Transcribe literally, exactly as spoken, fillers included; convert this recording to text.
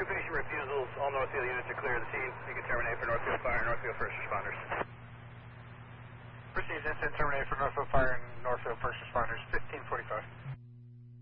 occupation refusals. All Northfield units are clear of the scene. You can terminate for Northfield Fire and Northfield First Responders. Proceed, incident terminate for Northfield Fire and Northfield First Responders, fifteen forty-five.